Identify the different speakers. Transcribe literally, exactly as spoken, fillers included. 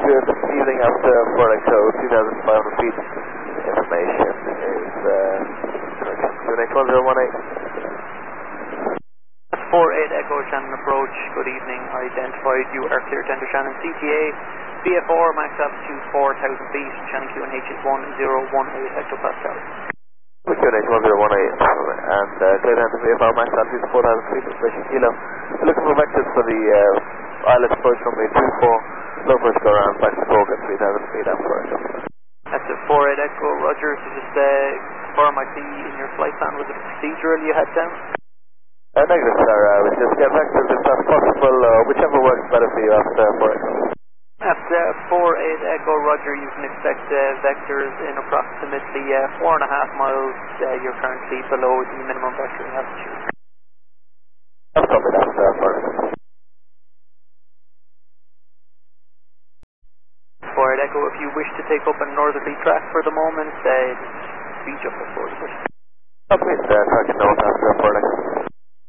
Speaker 1: good evening after Ford Echo two thousand five hundred feet. Information is uh, Q N H one zero one eight.
Speaker 2: four eight Echo Shannon approach, good evening. Identified you are clear to enter Shannon C T A, B F R, max altitude four thousand feet, Shannon Q N H is one zero one eight hectopascal.
Speaker 1: Q N H one zero one eight and uh, clear to enter B F R, max altitude four thousand feet, station kilo. We're looking for vectors for the uh, islet approach runway two four, low first go around, back to Cork at three thousand feet after Echo.
Speaker 2: That's a four eight Echo, Roger, so just uh, confirm I see in your flight plan, was it procedural you had down?
Speaker 1: Uh, negative, sir. Uh, we just get vectors if that's possible, uh, whichever works better for you after four Echo.
Speaker 2: At uh, four eight Echo, Roger, you can expect uh, vectors in approximately uh, four and a half miles. Uh, you're currently below the minimum vectoring altitude.
Speaker 1: I'll copy that, uh, four Echo.
Speaker 2: four eight Echo, if you wish to take up a northerly track for the moment, uh, speed up, I suppose.
Speaker 1: Copy, uh, tracking north after four Echo.